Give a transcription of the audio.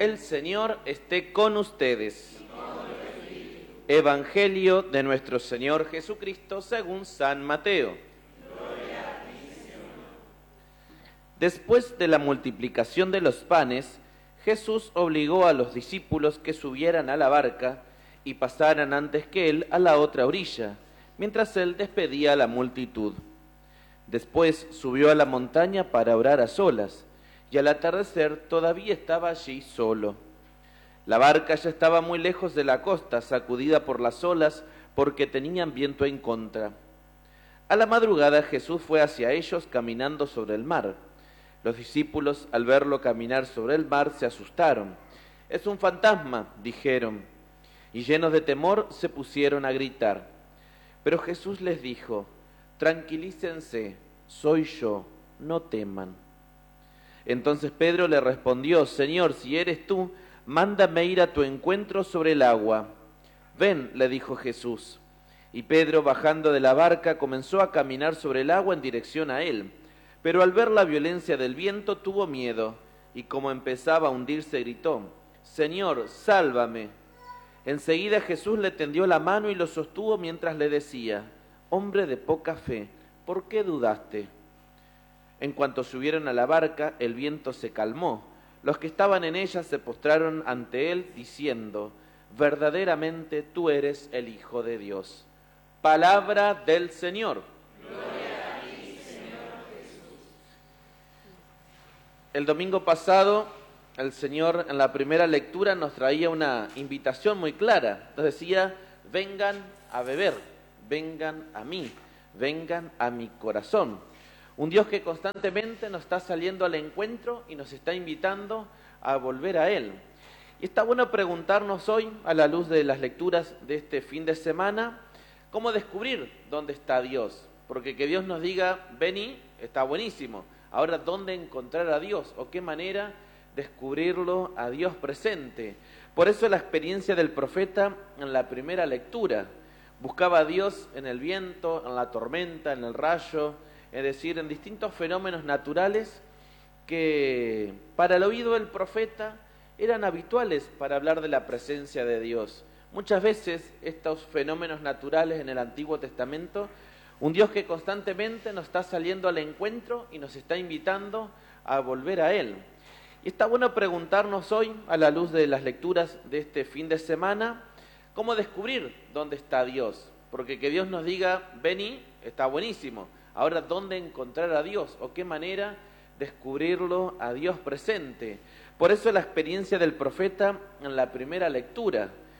El Señor esté con ustedes. Evangelio de nuestro Señor Jesucristo según San Mateo. Después de la multiplicación de los panes, Jesús obligó a los discípulos que subieran a la barca y pasaran antes que él a la otra orilla, mientras él despedía a la multitud. Después subió a la montaña para orar a solas, y al atardecer todavía estaba allí solo. La barca ya estaba muy lejos de la costa, sacudida por las olas, porque tenían viento en contra. A la madrugada Jesús fue hacia ellos caminando sobre el mar. Los discípulos, al verlo caminar sobre el mar, se asustaron. «Es un fantasma», dijeron, y llenos de temor se pusieron a gritar. Pero Jesús les dijo: «Tranquilícense, soy yo, no teman». Entonces Pedro le respondió: «Señor, si eres tú, mándame ir a tu encuentro sobre el agua». «Ven», le dijo Jesús. Y Pedro, bajando de la barca, comenzó a caminar sobre el agua en dirección a él. Pero al ver la violencia del viento tuvo miedo, y como empezaba a hundirse gritó: «Señor, sálvame». Enseguida Jesús le tendió la mano y lo sostuvo mientras le decía: «Hombre de poca fe, ¿por qué dudaste?». En cuanto subieron a la barca, el viento se calmó. Los que estaban en ella se postraron ante él, diciendo: «Verdaderamente tú eres el Hijo de Dios». Palabra del Señor. Gloria a ti, Señor Jesús. El domingo pasado, el Señor en la primera lectura nos traía una invitación muy clara. Nos decía: vengan a beber, vengan a mí, vengan a mi corazón. Un Dios que constantemente nos está saliendo al encuentro y nos está invitando a volver a Él. Y está bueno preguntarnos hoy, a la luz de las lecturas de este fin de semana, cómo descubrir dónde está Dios. Porque que Dios nos diga, vení, está buenísimo. Ahora, ¿dónde encontrar a Dios? ¿O qué manera descubrirlo a Dios presente? Por eso la experiencia del profeta en la primera lectura. Buscaba a Dios en el viento, en la tormenta, en el rayo, es decir, en distintos fenómenos naturales que para el oído del profeta eran habituales para hablar de la presencia de Dios. Muchas veces estos fenómenos naturales en el Antiguo Testamento, un Dios que constantemente nos está saliendo al encuentro y nos está invitando a volver a Él. Y está bueno preguntarnos hoy, a la luz de las lecturas de este fin de semana, cómo descubrir dónde está Dios. Porque que Dios nos diga, vení, está buenísimo. Ahora, ¿dónde encontrar a Dios? ¿O qué manera descubrirlo a Dios presente? Por eso la experiencia del profeta en la primera lectura.